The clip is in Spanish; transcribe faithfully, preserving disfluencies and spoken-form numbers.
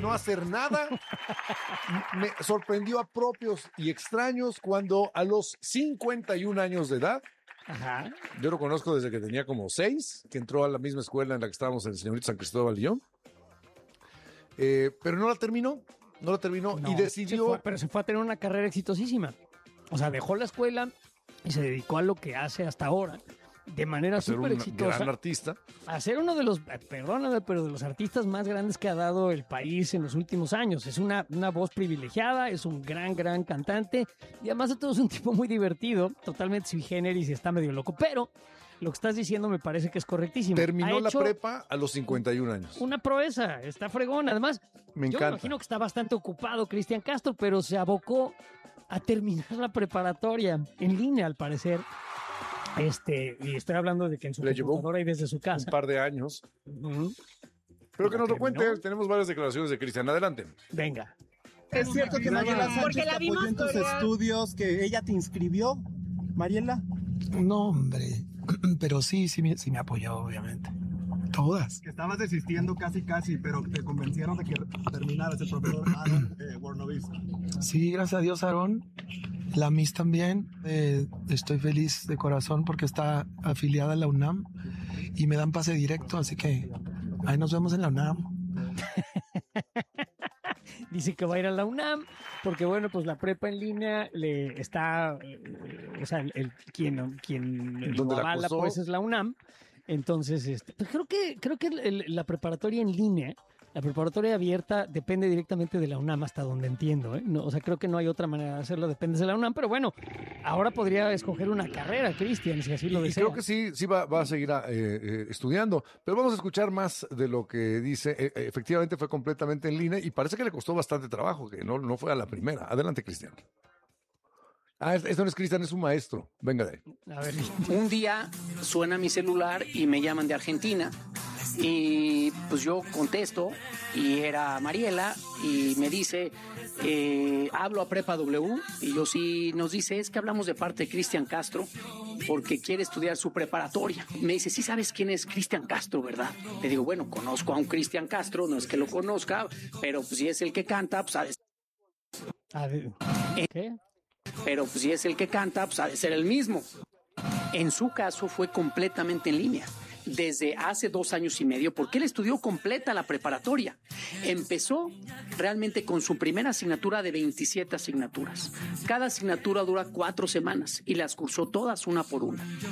no hacer nada. Me sorprendió a propios y extraños cuando a los cincuenta y un años de edad, Ajá. yo lo conozco desde que tenía como seis, que entró a la misma escuela en la que estábamos en el Señorito San Cristóbal León, eh, pero no la terminó, no la terminó No, y decidió... se fue, pero se fue a tener una carrera exitosísima. O sea, dejó la escuela y se dedicó a lo que hace hasta ahora, de manera ser súper un exitosa. gran artista. A ser uno de los, perdóname, pero de los artistas más grandes que ha dado el país en los últimos años. Es una, una voz privilegiada, es un gran, gran cantante y además de todo es un tipo muy divertido, totalmente sui generis y está medio loco. Pero lo que estás diciendo me parece que es correctísimo. Terminó Ha la hecho prepa a los cincuenta y un años. una proeza, está fregón. Además, Me yo encanta. me imagino que está bastante ocupado Cristian Castro, pero se abocó a terminar la preparatoria en línea, al parecer. Este, y estoy hablando de que en su Le llevó computadora y desde su Un casa. par de años. Ujú. Pero que nos lo terminó. cuente, tenemos varias declaraciones de Cristian. Adelante. Venga. ¿Es cierto que Mariela Porque Sánchez la te vimos apoyó en tus corear. estudios, que ella te inscribió, Mariela? No, hombre, pero sí, sí me, sí me apoyó, obviamente. Todas. Que estabas desistiendo casi casi, pero te convencieron de que terminaras el profesor Aaron eh, Warnovis. Sí, gracias a Dios, Aarón. La Miss también. Eh, estoy feliz de corazón porque está afiliada a la UNAM y me dan pase directo, así que ahí nos vemos en la UNAM. Dice que va a ir a la UNAM porque, bueno, pues la prepa en línea le está, eh, o sea, el, el- quien, quien lo ¿Dónde la avala, cursó? pues es la UNAM. Entonces, este, pues creo que creo que el- el- la preparatoria en línea, la preparatoria abierta depende directamente de la UNAM hasta donde entiendo, ¿eh? No, o sea, creo que no hay otra manera de hacerlo, depende de la UNAM, pero bueno, ahora podría escoger una carrera, Cristian, si así lo Y desea. creo que sí, sí va, va a seguir ah, eh, eh, estudiando. Pero vamos a escuchar más de lo que dice. Eh, eh, efectivamente fue completamente en línea y parece que le costó bastante trabajo, que no, no fue a la primera. Adelante, Cristian. Ah, es- esto no es Cristian, es un maestro. Venga de ahí. A ver, Un día suena mi celular y me llaman de Argentina y pues yo contesto y era Mariela y me dice, eh, hablo a Prepa W y yo sí, nos dice, es que hablamos de parte de Cristian Castro porque quiere estudiar su preparatoria. Me dice, sí sabes quién es Cristian Castro, ¿verdad? Le digo, bueno, conozco a un Cristian Castro, no es que lo conozca, pero pues si es el que canta, pues ha de a ver, ¿qué? pero pues, si es el que canta, pues ha de ser el mismo. En su caso fue completamente en línea, desde hace dos años y medio, porque él estudió completa la preparatoria. Empezó realmente con su primera asignatura de veintisiete asignaturas. Cada asignatura dura cuatro semanas y las cursó todas una por una.